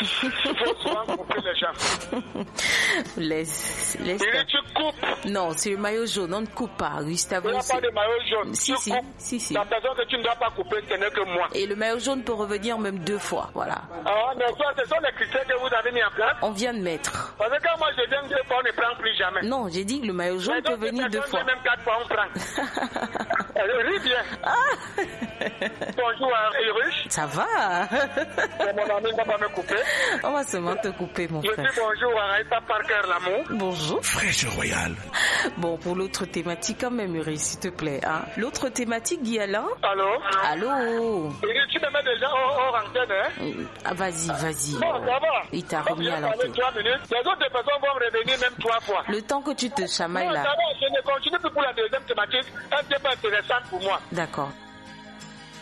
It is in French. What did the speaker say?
Il faut souvent couper les gens. Laisse. Tu coupes. Non, c'est le maillot jaune, on ne coupe pas, Gustavo. Il n'y a pas de maillot jaune. Si. La personne que tu ne dois pas couper, ce n'est que moi. Et le maillot jaune peut revenir même 2 fois, voilà. Ah, mais ça, ce sont les critères que vous avez mis en place. On vient de mettre. Parce que quand moi je viens 2 fois, on ne prend plus jamais. Non, j'ai dit que le maillot jaune peut venir 2 fois. Même 4 fois, on prend. Ris bien. Bonjour, Irush. Ça va. Mon ami ne va pas me couper. On va seulement te couper, mon frère. Je dis bonjour à Raïta Parker L'amour. Bonjour. Fraîche Royale. Bon, pour l'autre thématique, quand même, Uri, s'il te plaît. Hein. L'autre thématique, Guy Alain. Allô. Tu me mets déjà hors antenne, hein? Ah, vas-y. Bon, ça va. Il t'a remis à l'antenne. 3 minutes. Les autres personnes vont revenir même 3 fois. Le temps que tu te chamailles là. Ça va, je ne continue plus pour la deuxième thématique. Elle n'est pas intéressante pour moi. D'accord.